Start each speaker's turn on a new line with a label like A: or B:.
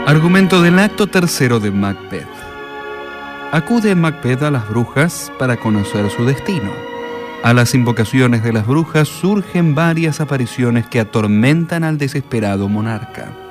A: Argumento del acto tercero de Macbeth. Acude Macbeth a las brujas para conocer su destino. A las invocaciones de las brujas surgen varias apariciones que atormentan al desesperado monarca.